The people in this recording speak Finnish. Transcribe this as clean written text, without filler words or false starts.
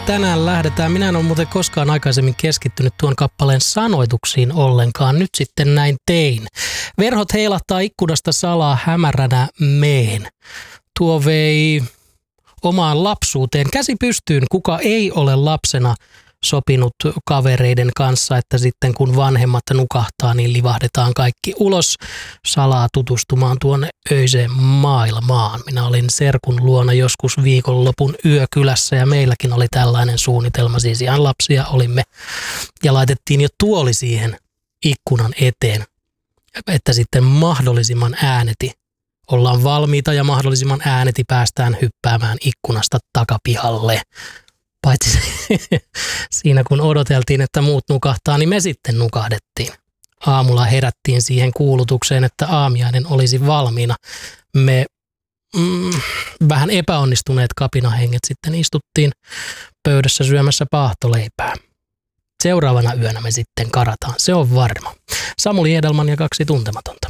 Tänään lähdetään. Minä en ole muuten koskaan aikaisemmin keskittynyt tuon kappaleen sanoituksiin ollenkaan. Nyt sitten näin tein. Verhot heilahtaa ikkunasta salaa hämäränä meen. Tuo vei omaan lapsuuteen. Käsi pystyyn, kuka ei ole lapsena sopinut kavereiden kanssa, että sitten kun vanhemmat nukahtaa, niin livahdetaan kaikki ulos salaa tutustumaan tuonne öiseen maailmaan. Minä olin serkun luona joskus viikonlopun yökylässä ja meilläkin oli tällainen suunnitelma. Siis ihan lapsia olimme ja laitettiin jo tuoli siihen ikkunan eteen, että sitten mahdollisimman ääneti ollaan valmiita ja mahdollisimman ääneti päästään hyppäämään ikkunasta takapihalle. Paitsi siinä kun odoteltiin, että muut nukahtaa, niin me sitten nukahdettiin. Aamulla herättiin siihen kuulutukseen, että aamiainen olisi valmiina. Me vähän epäonnistuneet kapinahenget sitten istuttiin pöydässä syömässä paahtoleipää. Seuraavana yönä me sitten karataan, se on varma. Samuli Edelman ja 2 tuntematonta.